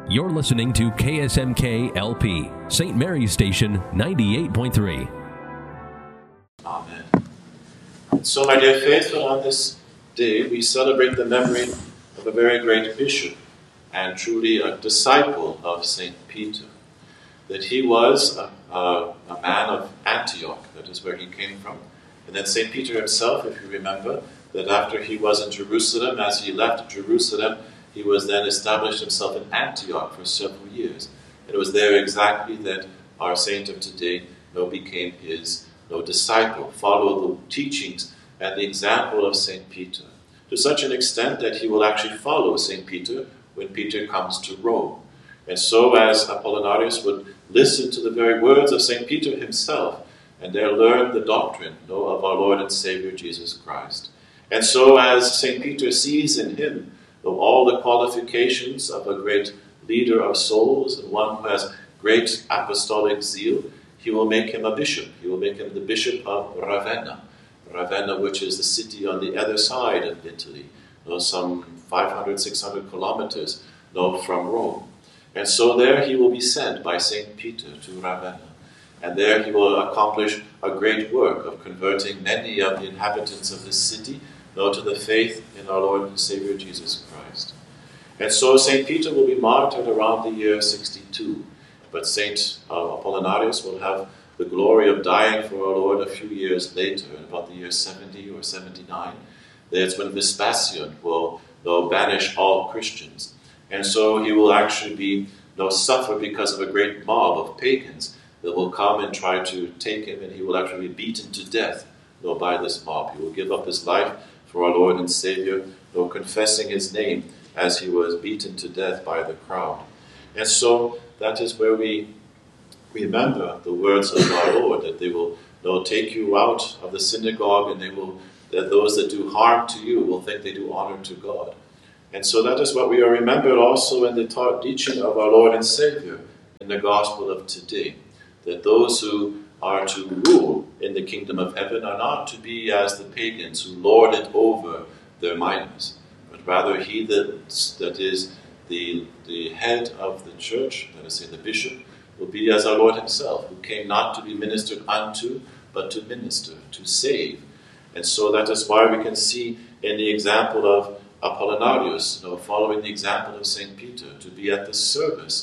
You're listening to KSMK LP, St. Mary's Station 98.3. Amen. And so, my dear faithful, on this day we celebrate the memory of a very great bishop and truly a disciple of St. Peter. That he was a man of Antioch, that is where he came from. And then St. Peter himself, if you remember, that after he was in Jerusalem, as he left Jerusalem, he was then established himself in Antioch for several years. And it was there exactly that our saint of today became his disciple, followed the teachings and the example of St. Peter, to such an extent that he will actually follow St. Peter when Peter comes to Rome. And so as Apollinarius would listen to the very words of St. Peter himself, and there learn the doctrine of our Lord and Savior Jesus Christ. And so as St. Peter sees in him all the qualifications of a great leader of souls and one who has great apostolic zeal, he will make him a bishop. He will make him the bishop of Ravenna. Ravenna, which is the city on the other side of Italy, some 500, 600 kilometers from Rome. And so there he will be sent by St. Peter to Ravenna. And there he will accomplish a great work of converting many of the inhabitants of this city to the faith in our Lord and Savior Jesus Christ. And so St. Peter will be martyred around the year 62. But St. Apollinarius will have the glory of dying for our Lord a few years later, in about the year 70 or 79. That's when Vespasian will banish all Christians. And so he will actually be suffer because of a great mob of pagans that will come and try to take him, and he will actually be beaten to death by this mob. He will give up his life for our Lord and Savior, confessing his name as he was beaten to death by the crowd. And so that is where we remember the words of our Lord, that they will take you out of the synagogue, and that those that do harm to you will think they do honor to God. And so that is what we are remembered also in the teaching of our Lord and Savior in the gospel of today, that those who are to rule in the kingdom of heaven are not to be as the pagans who lord it over their minors, but rather he that is the head of the church, let us say the bishop, will be as our Lord himself, who came not to be ministered unto, but to minister, to save. And so that is why we can see in the example of Apollinarius, following the example of St. Peter, to be at the service